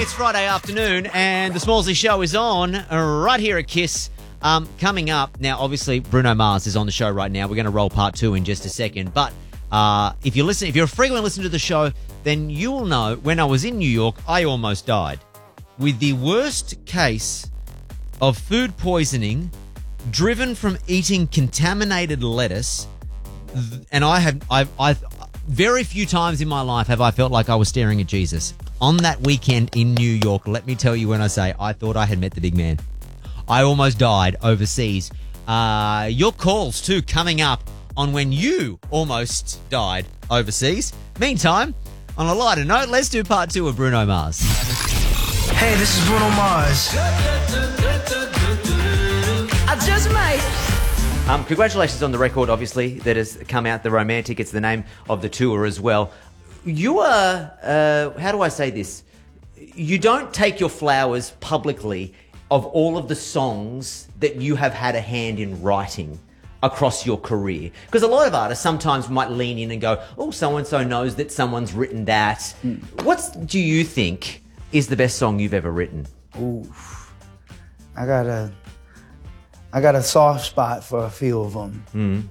It's Friday afternoon and the Smallsy Show is on right here at KISS. Coming up, now obviously Bruno Mars is on the show right now. We're going to roll part 2 in just a second. But if you're a frequent listener to the show, then you will know when I was in New York, I almost died with the worst case of food poisoning driven from eating contaminated lettuce. And I've very few times in my life have I felt like I was staring at Jesus. On that weekend in New York, let me tell you when I say I thought I had met the big man. I almost died overseas. Your calls, too, coming up on when you almost died overseas. Meantime, on a lighter note, let's do part 2 of Bruno Mars. Hey, this is Bruno Mars. I just might. Congratulations on the record, obviously, that has come out, The Romantic. It's the name of the tour as well. You are, how do I say this? You don't take your flowers publicly of all of the songs that you have had a hand in writing across your career. Because a lot of artists sometimes might lean in and go, oh, so-and-so knows that someone's written that. What do you think is the best song you've ever written? Ooh, I got a soft spot for a few of them.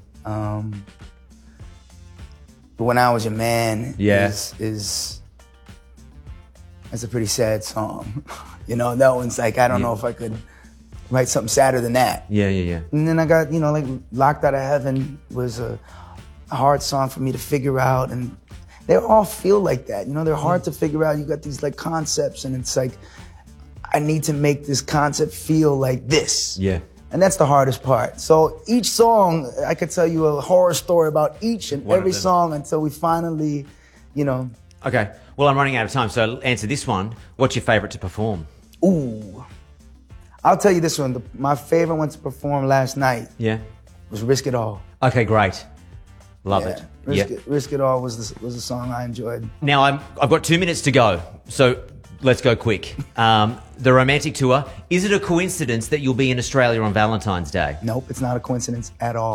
But When I Was Your Man is a pretty sad song. You know, that one's like, I don't know if I could write something sadder than that. Yeah. And then I got, like Locked Out of Heaven was a hard song for me to figure out. And they all feel like that. They're hard to figure out. You got these like concepts and it's like, I need to make this concept feel like this. Yeah. And that's the hardest part. So each song, I could tell you a horror story about each and every song until we finally, Okay. Well, I'm running out of time, so answer this one. What's your favorite to perform? Ooh. I'll tell you this one. My favorite one to perform last night was Risk It All. Okay, great. Love it. Risk It All was the song I enjoyed. Now, I've got 2 minutes to go, so let's go quick. The Romantic Tour, is it a coincidence that you'll be in Australia on Valentine's Day? Nope, it's not a coincidence at all.